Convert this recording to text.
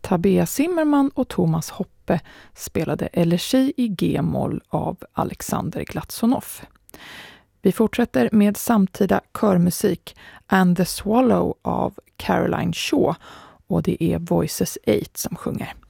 Tabea Zimmerman och Thomas Hoppe spelade Elegi i G-moll av Alexander Glatsonoff. Vi fortsätter med samtida körmusik And the Swallow av Caroline Shaw, och det är Voices 8 som sjunger.